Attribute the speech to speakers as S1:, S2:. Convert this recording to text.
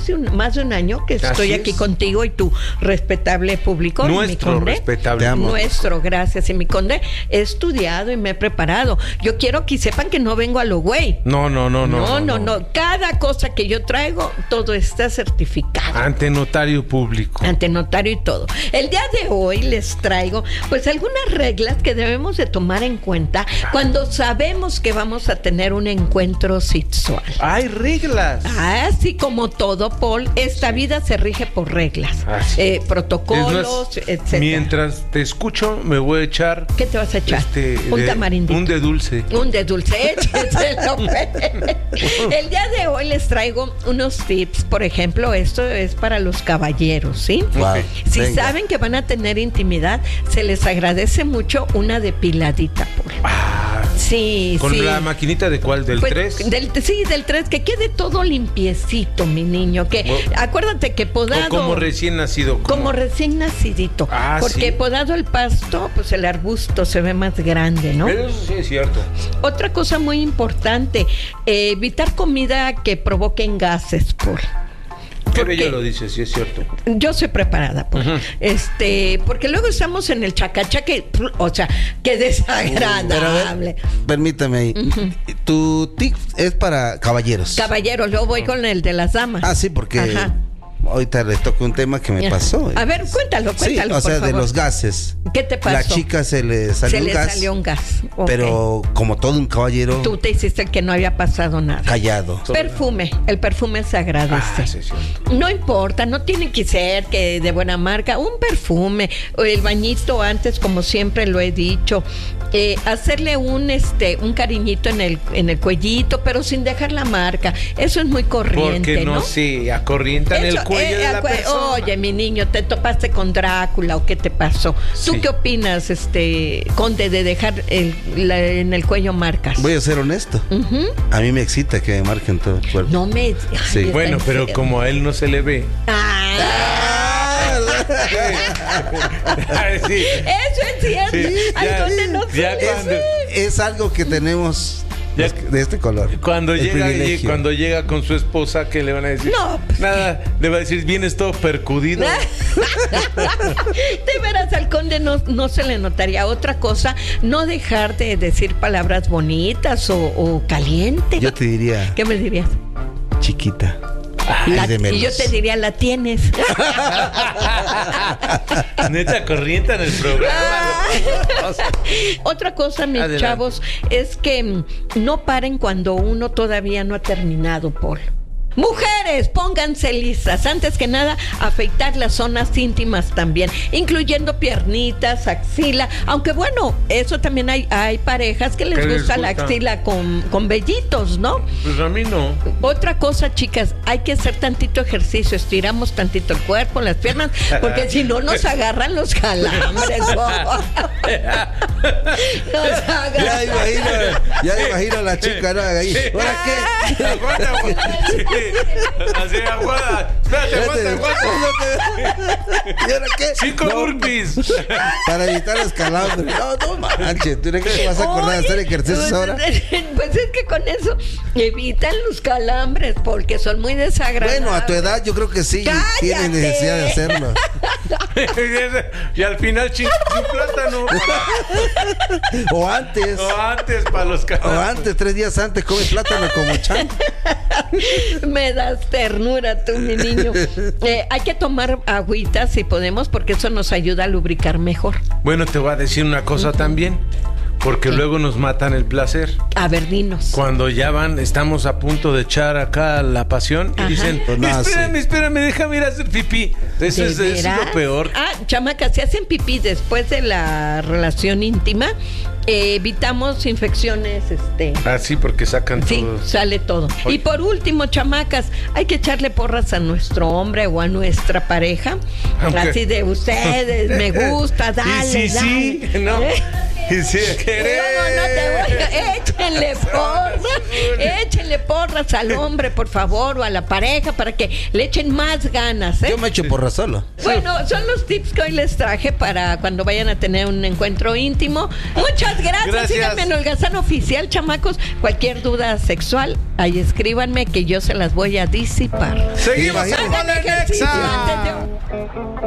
S1: más de un año que estoy aquí contigo y tu respetable público.
S2: Nuestro respetable.
S1: Nuestro, gracias. Y mi conde, he estudiado y me he preparado. Yo quiero que sepan que no vengo a lo güey.
S2: No.
S1: Cada cosa que yo traigo, todo está certificado.
S2: Ante notario público.
S1: Ante notario y todo. El día de hoy les traigo, pues, algunas reglas que debemos de tomar en cuenta cuando sabemos que vamos a tener un encuentro sexual.
S2: Hay reglas.
S1: Así como todo, Paul, esta vida se rige por reglas, protocolos, etcétera.
S2: Mientras te escucho, me voy a echar.
S1: ¿Qué te vas a echar? Un tamarindito.
S2: Un de dulce.
S1: Un de dulce, écheselo. El día de hoy les traigo unos tips. Por ejemplo, esto es para los caballeros, ¿sí?
S3: Wow.
S1: Si saben que van a tener intimidad, se les agradece mucho una depiladita, Paul. Sí,
S2: ¿Con la maquinita de cuál? ¿Del 3?
S1: Del 3, que quede todo limpiecito, mi niño. Que acuérdate que podado.
S2: O como recién nacido.
S1: Como recién nacidito. Porque podado el pasto, pues el arbusto se ve más grande, ¿no?
S2: Pero eso sí es cierto.
S1: Otra cosa muy importante, evitar comida que provoquen gases, Paul.
S2: Qué bello lo dices, sí es cierto.
S1: Yo soy preparada, Paul. Porque luego estamos en el chacachaque, o sea, qué desagradable.
S3: Permítame ahí. Tu tip es para caballeros.
S1: Caballeros, yo voy con el de las damas.
S3: Sí, porque ahorita le toco un tema que me pasó.
S1: A ver, cuéntalo,
S3: o sea,
S1: por favor.
S3: De los gases.
S1: ¿Qué te pasó?
S3: La chica se le salió un gas.
S1: Okay.
S3: Pero como todo un caballero.
S1: Tú te hiciste que no había pasado nada.
S3: Callado.
S1: Perfume. El perfume se agradece.
S2: Sí,
S1: no importa, no tiene que ser que de buena marca. Un perfume. El bañito antes, como siempre lo he dicho. Hacerle un cariñito en el cuellito, pero sin dejar la marca. Eso es muy corriente.
S2: Porque no se acorrientan el cuello de la persona.
S1: Oye, mi niño, ¿te topaste con Drácula o qué te pasó? ¿Tú qué opinas, conde, de dejar en el cuello marcas?
S3: Voy a ser honesto. A mí me excita que me marquen todo el cuerpo.
S1: No me...
S3: Sí.
S2: Bueno, pero como a él no se le ve.
S1: Sí. Eso es cierto.
S2: Sí,
S3: es algo que tenemos de este color.
S2: Cuando llega con su esposa, ¿qué le van a decir?
S1: No.
S2: Nada, le va a decir, vienes todo percudido.
S1: De veras, al conde no se le notaría. Otra cosa, no dejar de decir palabras bonitas o caliente.
S3: Yo te diría.
S1: ¿Qué me dirías?
S3: Chiquita.
S1: Y yo te diría, la tienes.
S2: Neta, corriente en el programa.
S1: Otra cosa, mis chavos, es que no paren cuando uno todavía no ha terminado, Paul. Mujeres, pónganse lisas. Antes que nada, afeitar las zonas íntimas también, incluyendo piernitas, axila. Aunque bueno, eso también hay parejas que les gusta la axila con vellitos, ¿no?
S2: Pues a mí no.
S1: Otra cosa, chicas, hay que hacer tantito ejercicio. Estiramos tantito el cuerpo, las piernas, porque si no nos agarran los calambres.
S3: Ya imagino a la chica, ¿no? Ahí. ¿Ahora qué?
S2: Así, aguada. Espérate, aguanta.
S3: ¿Y ahora qué?
S2: 5 burpees.
S3: Para evitar los calambres. No manches. ¿Tú crees que te vas a acordar de hacer ejercicios ahora?
S1: Pues es que con eso evitan los calambres porque son muy desagradables.
S3: Bueno, a tu edad yo creo que sí. Tienes necesidad de hacerlo.
S2: Y al final un plátano.
S3: O antes
S2: para los calambres.
S3: O antes, 3 días antes, comes plátano como chan.
S1: Me das ternura tú, mi niño. Hay que tomar agüita si podemos, porque eso nos ayuda a lubricar mejor.
S2: Bueno, te voy a decir una cosa también, porque luego nos matan el placer.
S1: A ver, dinos.
S2: Cuando ya estamos a punto de echar acá la pasión y dicen, espérame, déjame ir a hacer pipí. Eso es lo peor.
S1: Chamacas, si hacen pipí después de la relación íntima, evitamos infecciones.
S2: Sí, porque sacan todo.
S1: Sí, sale todo. Oye. Y por último, chamacas, hay que echarle porras a nuestro hombre o a nuestra pareja. Así de ustedes, me gusta, dale.
S2: Sí, no. Y si querés.
S1: Échenle porras al hombre, por favor, o a la pareja, para que le echen más ganas, ¿eh?
S3: Yo me echo porras solo.
S1: Bueno, son los tips que hoy les traje para cuando vayan a tener un encuentro íntimo. Muchas gracias. Síganme en Holgazán Oficial, chamacos. Cualquier duda sexual, ahí escríbanme que yo se las voy a disipar.
S2: Seguimos en
S1: Hagan ejercicio antes de